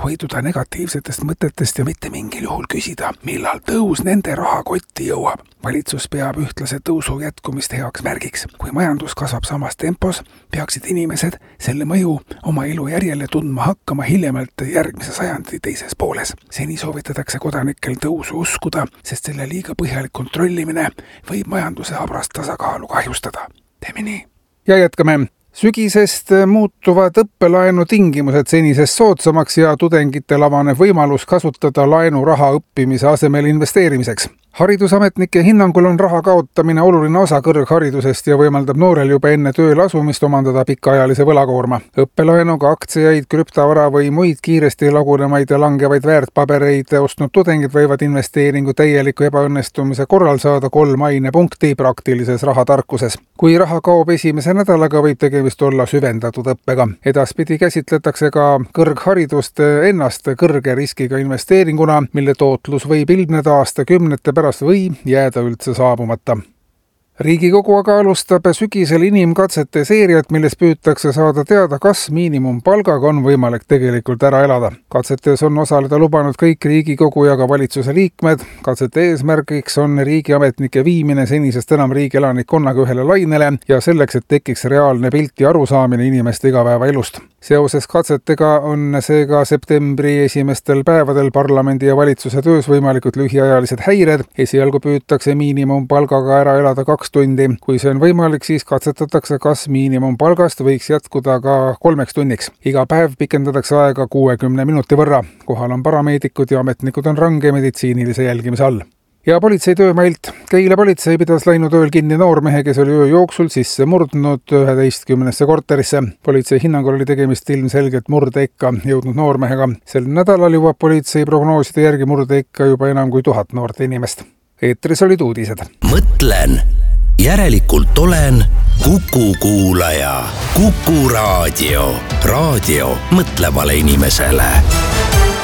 hoiduda negatiivsetest mõtetest ja mitte mingil juhul küsida, millal tõus nende rahakotti jõuab. Valitsus peab ühtlase tõusu jätkumist heaks märgiks. Kui majandus kasvab samas tempos, peaksid inimesed selle mõju oma elu järjele tundma hakkama hiljemalt järgmise sajandi teises pooles. Seni soovitatakse kodanikel tõusu uskuda, sest selle liiga põhjalik kontrollimine võib majanduse habrast tasakaalu kahjustada. Teeme nii. Ja jätkame. Sügisest muutuvad õppelaenu tingimused senisest soodsamaks ja tudengitel avaneb võimalus kasutada laenuraha õppimise asemel investeerimiseks. Haridusametnike hinnangul on raha kaotamine oluline osa kõrgharidusest ja võimaldab noorel juba enne tööle asumist omandada pikaajalise võlakoorma. Õppelaenuga aktsiaid, krüptovara või muid kiiresti lagunemaid ja langevaid väärtpabereid ostnud tudengid võivad investeeringu täieliku ebaõnnestumise korral saada 3 ainepunkti praktilises rahatarkuses. Kui raha kaob esimese nädalaga, võib tegemist olla süvendatud õppega. Edaspidi käsitletakse ka kõrgharidust ennast kõrge riskiga investeeringuna, mille tootlus võib ilmneda aastakümnete pärast või jääda üldse saabumata. Riigikogu aga alustab sügisel inimkatsete seeriat, milles püütakse saada teada, kas miinimumpalgaga on võimalik tegelikult ära elada. Katsetes on osaleda lubanud kõik Riigikogu ja ka valitsuse liikmed. Katsete eesmärgiks on riigiametnike viimine senisest enam riigi elanikkonnaga ühele lainele ja selleks, et tekiks reaalne pilt ja arusaamine inimeste igapäevaelust. Seoses katsetega on seega septembri esimestel päevadel parlamendi ja valitsuse töös võimalikud lühiajalised häired. Esialgu püütakse miinimumpalgaga ära elada 2 tundi. Kui see on võimalik, siis katsetatakse, kas miinimumpalgast võiks jätkuda ka 3 tunniks. Iga päev pikendatakse aega 60 minuti võrra. Kohal on parameedikud ja ametnikud on range meditsiinilise jälgimise all. Ja politsei töömailt. Keila politsei pidas läinud ööl kinni noormehe, kes oli öö jooksul sisse murdnud 11 korterisse. Politsei hinnangul oli tegemist ilmselgelt murdeikka jõudnud noormehega. Sel nädalal jõuab politsei prognooside järgi murdeikka juba enam kui 1000 noort inimest. Eetris olid uudised. Mõtlen, järelikult olen Kuku kuulaja. Kuku raadio. Raadio mõtlevale inimesele.